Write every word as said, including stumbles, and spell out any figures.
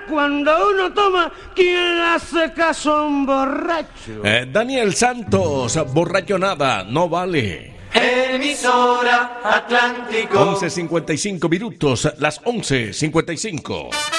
cuando uno toma, ¿quién le hace caso a un borracho? Eh, Daniel Santos, borracho nada, no vale. Emisora Atlántico. once cincuenta y cinco minutos, las once cincuenta y cinco.